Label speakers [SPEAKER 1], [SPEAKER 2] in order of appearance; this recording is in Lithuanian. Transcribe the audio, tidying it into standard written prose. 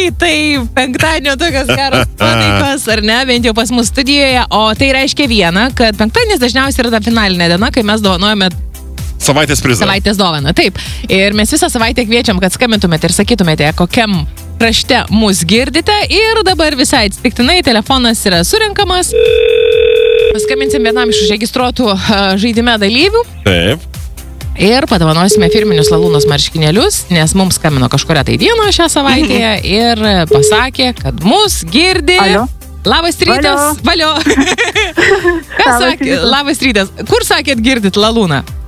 [SPEAKER 1] tai penktadienio tokios geros nuotaikos, ar ne, bent jau pas mus studijoje, o tai reiškia viena, kad penktadienis dažniausiai yra ta finalinė diena, kai mes dovanojame
[SPEAKER 2] Savaitės prizą.
[SPEAKER 1] Savaitės dovaną, taip. Ir mes visą savaitę kviečiam, kad skambintumėte ir sakytumėte, kokiam krašte mus girdite. Ir dabar visai atsitiktinai telefonas yra surinkamas. Paskambinsim vienam iš užregistruotų žaidime dalyvių.
[SPEAKER 2] Taip.
[SPEAKER 1] Ir padovanosime firminius Lalūnos marškinėlius, nes mums skambino kažkuria tai diena šią savaitę ir pasakė, kad mus girdi.
[SPEAKER 3] Alio.
[SPEAKER 1] Labas rytas. Valio. Kas sakė? Labas rytas. Kur sakėt girdit Lalūną?